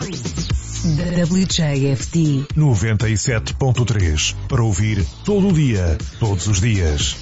WJFD 97.3 para ouvir todo o dia, todos os dias.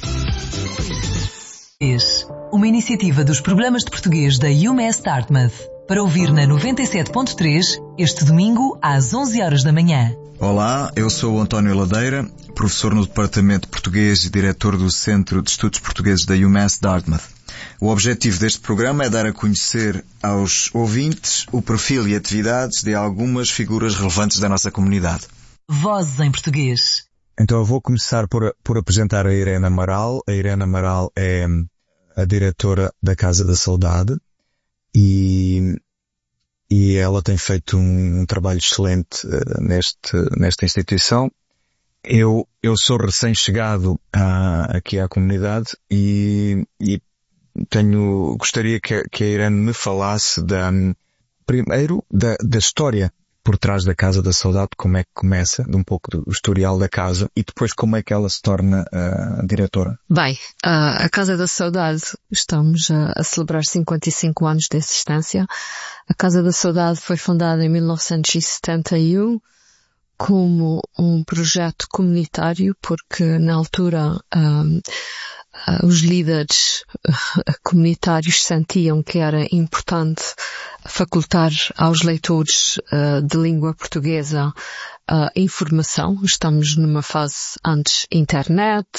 Uma iniciativa dos programas de português da UMass Dartmouth para ouvir na 97.3 este domingo às 11 horas da manhã. Olá, eu sou o António Ladeira, professor no Departamento de Português e diretor do Centro de Estudos Portugueses da UMass Dartmouth. O objetivo deste programa é dar a conhecer aos ouvintes o perfil e atividades de algumas figuras relevantes da nossa comunidade. Vozes em português. Então eu vou começar por apresentar a Irene Amaral. A Irene Amaral é a diretora da Casa da Saudade e ela tem feito um trabalho excelente nesta instituição. Eu sou recém-chegado aqui à comunidade e gostaria que a Irene me falasse primeiro da história por trás da Casa da Saudade, como é que começa, de um pouco do historial da casa, e depois como é que ela se torna diretora. Bem, a Casa da Saudade, estamos a celebrar 55 anos de existência. A Casa da Saudade foi fundada em 1971 como um projeto comunitário, porque na altura os líderes comunitários sentiam que era importante facultar aos leitores de língua portuguesa informação. Estamos numa fase antes internet,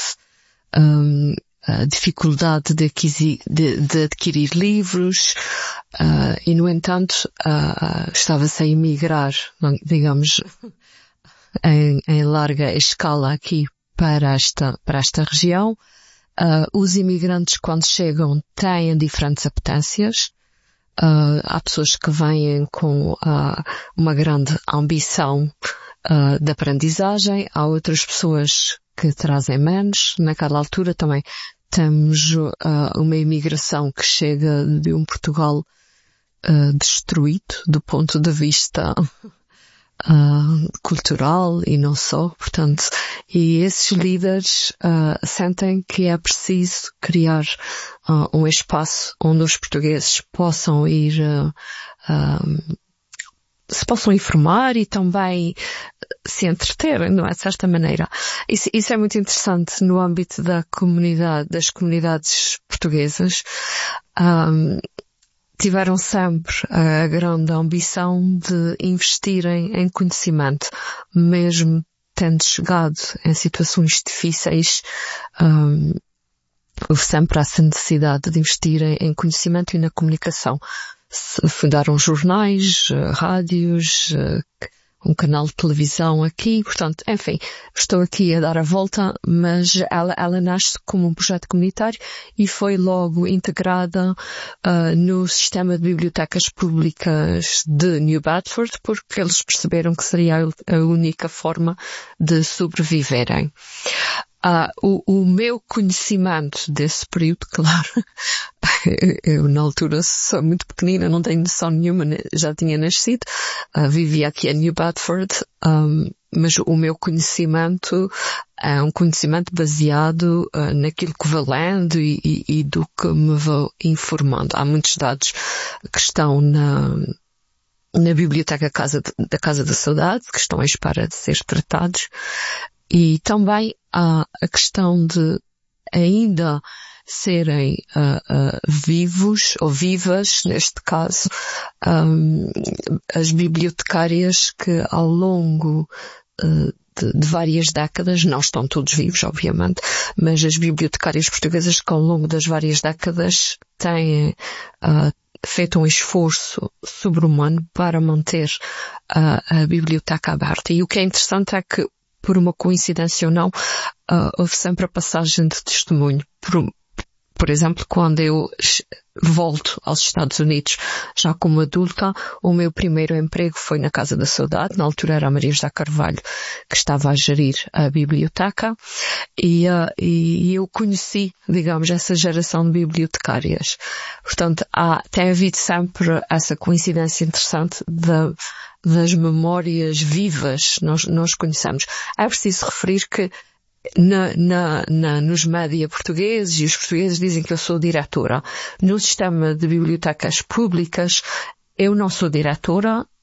dificuldade de adquirir livros, e no entanto estava-se a emigrar, digamos, em larga escala aqui para esta região. Os imigrantes, quando chegam, têm diferentes apetências. Há pessoas que vêm com uma grande ambição de aprendizagem. Há outras pessoas que trazem menos. Naquela altura também temos uma imigração que chega de um Portugal destruído do ponto de vista cultural e não só, portanto, e esses líderes sentem que é preciso criar um espaço onde os portugueses possam ir, se possam informar e também se entreter, não é? De certa maneira. Isso é muito interessante no âmbito das comunidades portuguesas. Tiveram sempre a grande ambição de investirem em conhecimento, mesmo tendo chegado em situações difíceis. Houve sempre essa necessidade de investir em conhecimento e na comunicação. Fundaram jornais, rádios, um canal de televisão aqui, portanto, enfim, estou aqui a dar a volta, mas ela nasce como um projeto comunitário e foi logo integrada no sistema de bibliotecas públicas de New Bedford, porque eles perceberam que seria a única forma de sobreviverem. O meu conhecimento desse período, claro, eu na altura sou muito pequenina, não tenho noção nenhuma, já tinha nascido, vivia aqui em New Bedford, mas o meu conhecimento é um conhecimento baseado naquilo que vou lendo e do que me vou informando. Há muitos dados que estão na biblioteca da Casa da Saudade, que estão à espera de ser tratados. E também há a questão de ainda serem vivos ou vivas, neste caso, as bibliotecárias que ao longo de várias décadas, não estão todos vivos, obviamente, mas as bibliotecárias portuguesas que ao longo das várias décadas têm feito um esforço sobre-humano para manter a biblioteca aberta. E o que é interessante é que, por uma coincidência ou não, houve sempre a passagem de testemunho. Por exemplo, quando eu volto aos Estados Unidos, já como adulta, o meu primeiro emprego foi na Casa da Saudade. Na altura era a Maria José Carvalho que estava a gerir a biblioteca e eu conheci, digamos, essa geração de bibliotecárias. Portanto, tem havido sempre essa coincidência interessante das memórias vivas nós conhecemos. É preciso referir que nos média portugueses, e os portugueses dizem que eu sou diretora, no sistema de bibliotecas públicas eu não sou diretora,